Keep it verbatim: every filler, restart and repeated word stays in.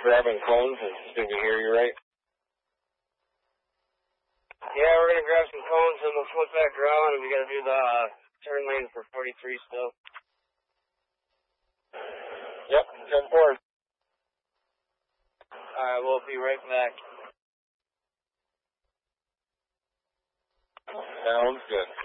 grabbing cones and see if we hear you right? Yeah, we're going to grab some cones and we'll flip back around and we got to do the uh, turn lane for forty-three still. Yep, ten four. Alright, we'll be right back. Sounds good.